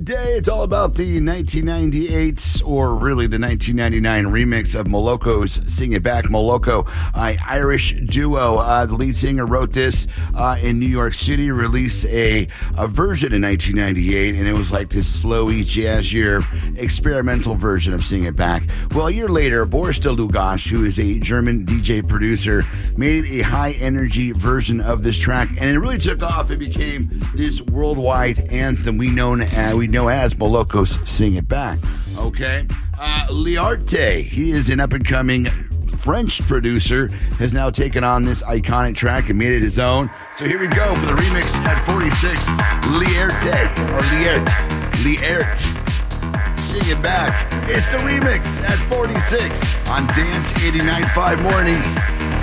Today, it's all about the 1998, or really the 1999 remix of Moloko's Sing It Back. Moloko, an Irish duo. The lead singer wrote this in New York City, released a version in 1998, and it was like this slowy, jazzier, experimental version of Sing It Back. Well, a year later, Boris Delugash, who is a German DJ producer, made a high-energy version of this track, and it really took off. It became this worldwide anthem we know as Moloko's Sing It Back. Okay? Liarte, he is an up-and-coming French producer, has now taken on this iconic track and made it his own. So here we go for the remix at 46. Lierte. Sing It Back. It's the remix at 46 on Dance 89.5 Mornings.